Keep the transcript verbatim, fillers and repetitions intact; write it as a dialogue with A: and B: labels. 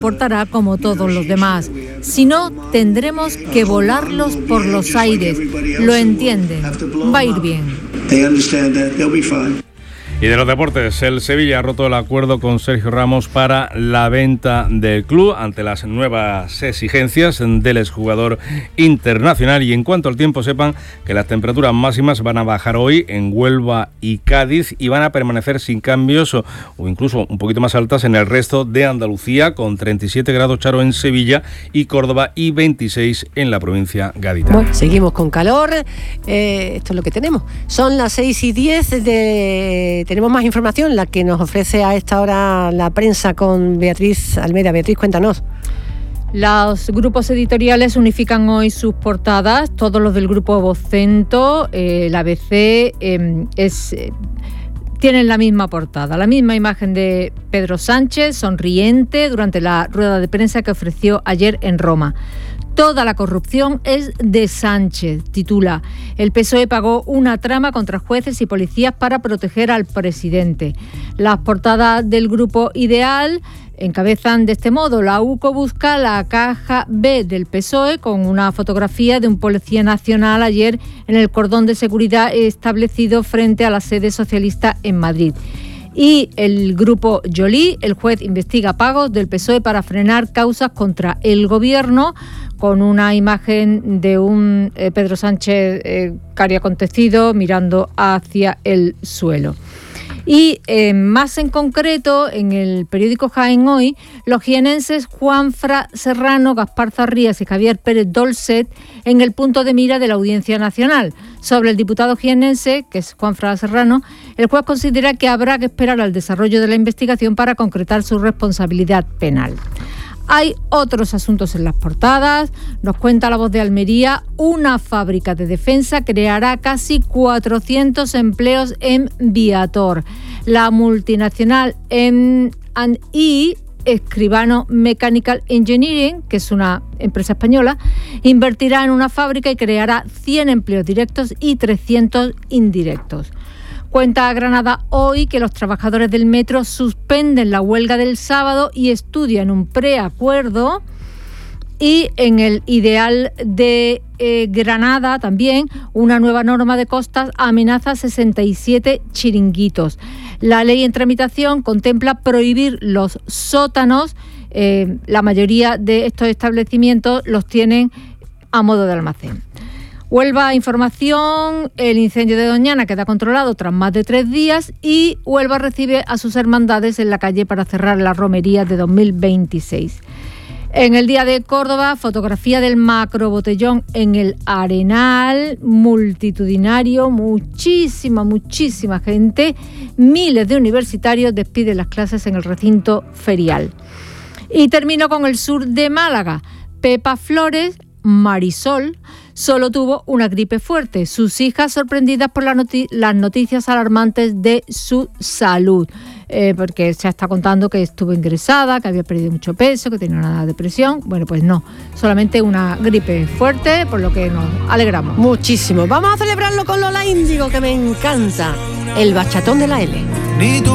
A: portará como todos los demás. Si no, tendremos que volarlos por los aires. Lo entienden. Va a ir bien.
B: Y de los deportes, el Sevilla ha roto el acuerdo con Sergio Ramos para la venta del club ante las nuevas exigencias del exjugador internacional. Y en cuanto al tiempo, sepan que las temperaturas máximas van a bajar hoy en Huelva y Cádiz y van a permanecer sin cambios o, o incluso un poquito más altas en el resto de Andalucía, con treinta y siete grados, Charo, en Sevilla y Córdoba y veintiséis en la provincia gaditana.
C: Bueno, seguimos con calor. Eh, esto es lo que tenemos. Son las seis y diez de... Tenemos más información, la que nos ofrece a esta hora la prensa con Beatriz Almeida. Beatriz, cuéntanos.
A: Los grupos editoriales unifican hoy sus portadas, todos los del grupo Vocento, eh, el A B C, eh, es... Eh, tienen la misma portada, la misma imagen de Pedro Sánchez, sonriente, durante la rueda de prensa que ofreció ayer en Roma. Toda la corrupción es de Sánchez, titula. El P S O E pagó una trama contra jueces y policías para proteger al presidente. Las portadas del grupo Ideal encabezan de este modo: la U C O busca la caja B del P S O E, con una fotografía de un policía nacional ayer en el cordón de seguridad establecido frente a la sede socialista en Madrid. Y el grupo Joly, el juez investiga pagos del P S O E para frenar causas contra el gobierno, con una imagen de un eh, Pedro Sánchez eh, cari acontecido mirando hacia el suelo. Y eh, más en concreto, en el periódico Jaén Hoy, los jienenses Juanfra Serrano, Gaspar Zarrías y Javier Pérez Dolcet en el punto de mira de la Audiencia Nacional. Sobre el diputado jienense, que es Juanfra Serrano, el juez considera que habrá que esperar al desarrollo de la investigación para concretar su responsabilidad penal. Hay otros asuntos en las portadas. Nos cuenta La Voz de Almería: una fábrica de defensa creará casi cuatrocientos empleos en Viator. La multinacional M and E, Escribano Mechanical Engineering, que es una empresa española, invertirá en una fábrica y creará cien empleos directos y trescientos indirectos. Cuenta Granada Hoy que los trabajadores del metro suspenden la huelga del sábado y estudian un preacuerdo. Y en el Ideal de eh, Granada también, una nueva norma de costas amenaza sesenta y siete chiringuitos. La ley en tramitación contempla prohibir los sótanos. Eh, la mayoría de estos establecimientos los tienen a modo de almacén. Huelva Información: el incendio de Doñana queda controlado tras más de tres días y Huelva recibe a sus hermandades en la calle para cerrar la romería de dos mil veintiséis. En el Día de Córdoba, fotografía del macrobotellón en el Arenal, multitudinario, muchísima, muchísima gente, miles de universitarios despiden las clases en el recinto ferial. Y termino con el sur de Málaga. Pepa Flores, Marisol, solo tuvo una gripe fuerte. Sus hijas sorprendidas por la noti- las noticias alarmantes de su salud. Eh, porque se está contando que estuvo ingresada, que había perdido mucho peso, que tenía una depresión. Bueno, pues no, solamente una gripe fuerte, por lo que nos alegramos.
C: Muchísimo. Vamos a celebrarlo con Lola Índigo, que me encanta. El bachatón de la L.